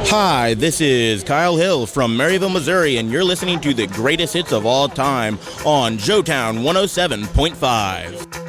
Hi, this is Kyle Hill from Maryville, Missouri, and you're listening to the greatest hits of all time on Joetown 107.5.